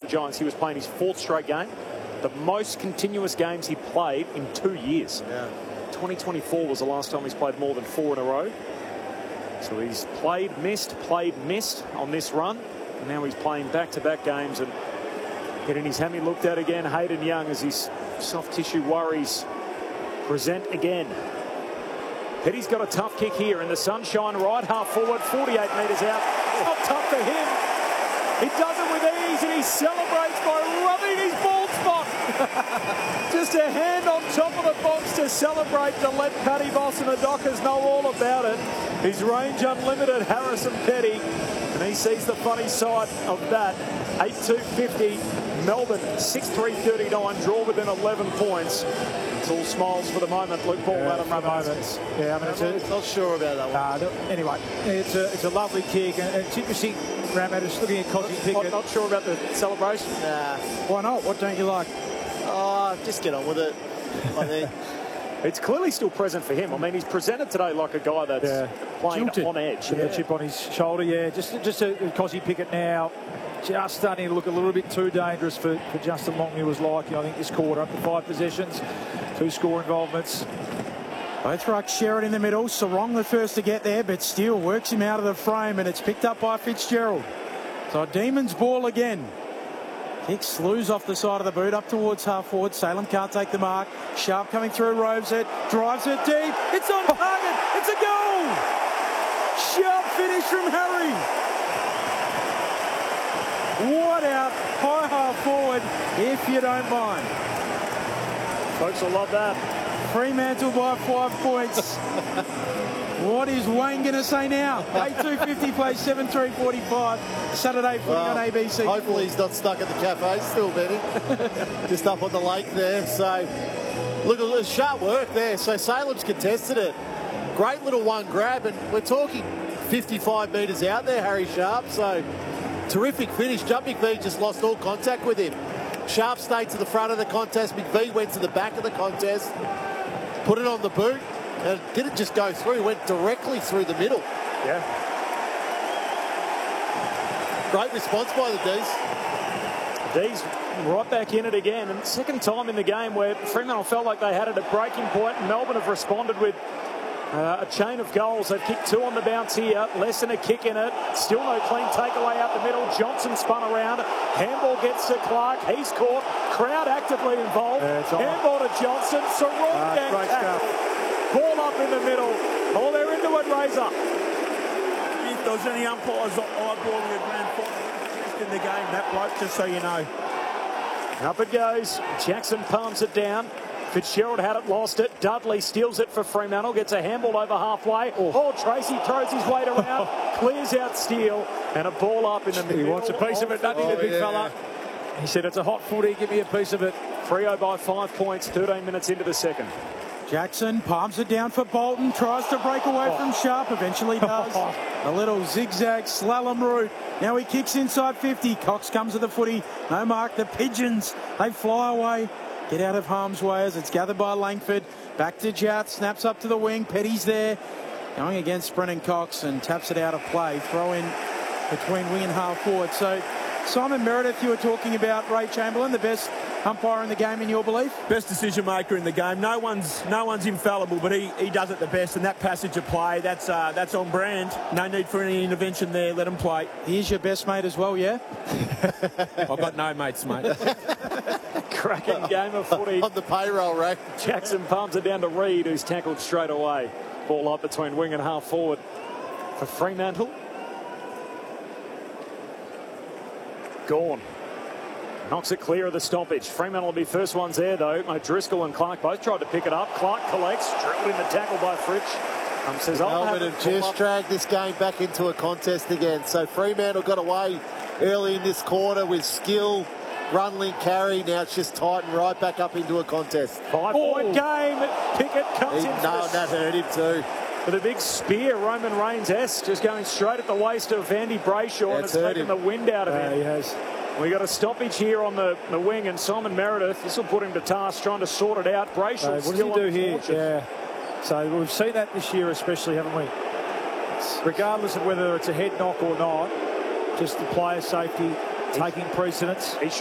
Giants. He was playing his 4th straight game. The most continuous games he played in 2 years. Yeah. 2024 was the last time he's played more than 4 in a row. So he's played, missed on this run. And now he's playing back-to-back games and getting his hammy looked at again. Hayden Young, as his soft tissue worries present again. Petty's got a tough kick here in the sunshine, right half forward, 48 metres out. It's not tough for him. He does it with ease and he celebrates by rubbing his bald spot. Just a hand on top of the box to celebrate, to let Paddy Boss and the Dockers know all about it. His range unlimited, Harrison Petty. And he sees the funny side of that. 8-2-50, Melbourne 6-3-39, draw within 11 points. It's all smiles for the moment. Luke Ball, Adam Ramones. Yeah, I mean, Not sure about that one. Anyway, it's a lovely kick, and it's interesting. Ramones is looking at Cosy Pickett. Not sure about the celebration. Nah. Why not? What don't you like? Oh, just get on with it. I mean, it's clearly still present for him. I mean, he's presented today like a guy that's playing Jilted. on edge. Yeah, chip on his shoulder. Yeah, just a Cosy Pickett now. Just starting to look a little bit too dangerous for Justin Longmuir's liking. I think this quarter, up to 5 possessions, 2 score involvements. Both rucks share it in the middle. Sarong the first to get there, but still works him out of the frame, and it's picked up by Fitzgerald. So Demons ball again. Kicks Slews off the side of the boot, up towards half forward. Salem can't take the mark. Sharp coming through, roves it, drives it deep. It's on target. It's a goal. Sharp finish from Harry. What out, high half forward, if you don't mind. Folks will love that. Fremantle by 5 points. What is Wayne going to say now? 8-2-50 plays 7-3-45. Saturday footy on ABC. Hopefully he's not stuck at the cafe still, Benny. Just up on the lake there. So, look, at sharp work there. So Salem's contested it. Great little one grab, and we're talking 55 metres out there, Harry Sharp. So, terrific finish. Jump McVee just lost all contact with him. Sharp stayed to the front of the contest. McVee went to the back of the contest, put it on the boot, and didn't just go through. He went directly through the middle. Yeah. Great response by the D's. D's right back in it again. And second time in the game where Fremantle felt like they had it at breaking point, and Melbourne have responded with a chain of goals. They've kicked 2 on the bounce here. Less than a kick in it. Still no clean takeaway out the middle. Johnson spun around. Handball gets to Clark. He's caught. Crowd actively involved. Handball to Johnson. Sarong gets tackled. Ball up in the middle. Oh, they're into it, Razor. If there's any umpires eyeballing a grand final in the game, that bloke, just so you know. Up it goes. Jackson palms it down. Fitzgerald had it, lost it. Dudley steals it for Fremantle, gets a handball over halfway. Oh, Tracy throws his weight around, clears out Steele, and a ball up in the middle. He wants a piece of it, doesn't he, the big fella? He said, it's a hot footy, give me a piece of it. Freo by 5 points, 13 minutes into the second. Jackson palms it down for Bolton, tries to break away from Sharp, eventually does. A little zigzag slalom route. Now he kicks inside 50. Cox comes to the footy. No mark. The Pigeons, they fly away. Get out of harm's way as it's gathered by Langford. Back to Jat, snaps up to the wing. Petty's there, going against Brennan Cox and taps it out of play. Throw in between wing and half forward. So Simon Meredith, you were talking about Ray Chamberlain, the best umpire in the game in your belief? Best decision maker in the game. No one's infallible, but he does it the best. And that passage of play, that's on brand. No need for any intervention there. Let him play. He's your best mate as well, yeah? I've got no mates, mate. Cracking game of footy. On the payroll, Ray. Jackson palms it down to Reid, who's tackled straight away. Ball up between wing and half forward for Fremantle. Gawn knocks it clear of the stoppage. Fremantle will be first ones there, though. O'Driscoll and Clark both tried to pick it up. Clark collects, drilled in the tackle by Fritsch. Says, Melbourne have just dragged this game back into a contest again. So Fremantle got away early in this quarter with skill, run, link, carry. Now it's just tightened right back up into a contest. 5-point game. Pickett comes in. No, that hurt him too. With a big spear, Roman Reigns-esque, just going straight at the waist of Andy Brayshaw, and it's taken the wind out of him. He has. We got a stoppage here on the wing, and Simon Meredith, this will put him to task, trying to sort it out. Brayshaw, what does he do here? Yeah. So we've seen that this year especially, haven't we? Regardless of whether it's a head knock or not, just the player safety taking precedence.